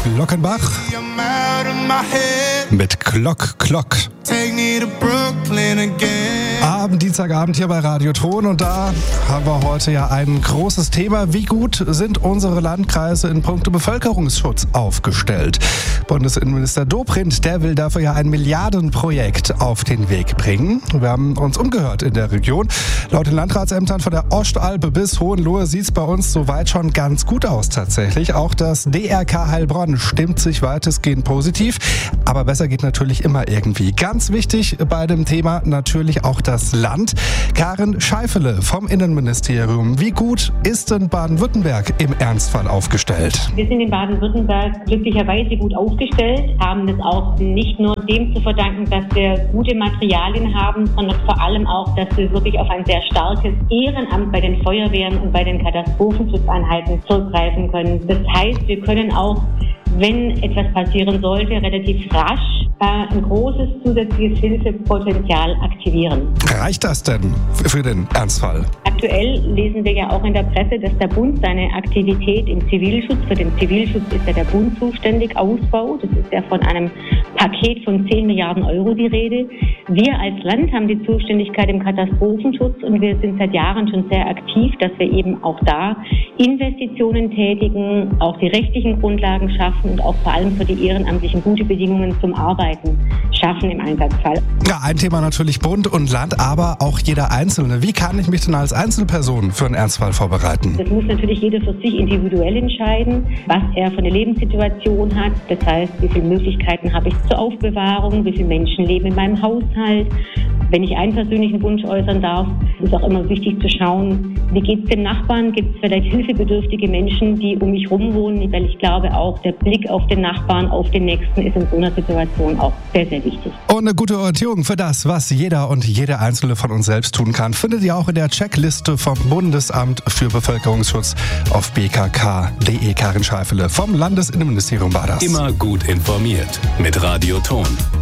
Glockenbach mit Glock. Dienstagabend hier bei Radio Ton, und da haben wir heute ja ein großes Thema. Wie gut sind unsere Landkreise in puncto Bevölkerungsschutz aufgestellt? Bundesinnenminister Dobrindt, der will dafür ja ein Milliardenprojekt auf den Weg bringen. Wir haben uns umgehört in der Region. Laut den Landratsämtern von der Ostalpe bis Hohenlohe sieht es bei uns soweit schon ganz gut aus tatsächlich. Auch das DRK Heilbronn stimmt sich weitestgehend positiv. Aber besser geht natürlich immer irgendwie. Ganz wichtig bei dem Thema natürlich auch das Land. Karin Scheifele vom Innenministerium. Wie gut ist denn Baden-Württemberg im Ernstfall aufgestellt? Wir sind in Baden-Württemberg glücklicherweise gut aufgestellt, haben das auch nicht nur dem zu verdanken, dass wir gute Materialien haben, sondern vor allem auch, dass wir wirklich auf ein sehr starkes Ehrenamt bei den Feuerwehren und bei den Katastrophenschutzeinheiten zurückgreifen können. Das heißt, wir können auch, wenn etwas passieren sollte, relativ rasch ein großes zusätzliches Hilfepotenzial aktivieren. Reicht das denn für den Ernstfall? Aktuell lesen wir ja auch in der Presse, dass der Bund seine Aktivität im Zivilschutz, für den Zivilschutz ist ja der Bund zuständig, ausbaut. Das ist ja von einem Paket von 10 Milliarden Euro die Rede. Wir als Land haben die Zuständigkeit im Katastrophenschutz, und wir sind seit Jahren schon sehr aktiv, dass wir eben auch da Investitionen tätigen, auch die rechtlichen Grundlagen schaffen und auch vor allem für die Ehrenamtlichen gute Bedingungen zum Arbeiten schaffen im Einsatzfall. Ja, ein Thema natürlich Bund und Land, aber auch jeder Einzelne. Wie kann ich mich denn als Einzelperson für einen Ernstfall vorbereiten? Das muss natürlich jeder für sich individuell entscheiden, was er für eine Lebenssituation hat. Das heißt, wie viele Möglichkeiten habe ich zur Aufbewahrung, wie viele Menschen leben in meinem Haushalt. Wenn ich einen persönlichen Wunsch äußern darf, ist auch immer wichtig zu schauen, wie geht es dem Nachbarn? Gibt es vielleicht hilfebedürftige Menschen, die um mich herum wohnen? Weil ich glaube auch, der Blick auf den Nachbarn, auf den Nächsten ist in so einer Situation auch sehr, sehr wichtig. Und eine gute Orientierung für das, was jeder und jede Einzelne von uns selbst tun kann, findet ihr auch in der Checkliste vom Bundesamt für Bevölkerungsschutz auf bkk.de. Karin Scheifele vom Landesinnenministerium war das. Immer gut informiert mit Radio Ton.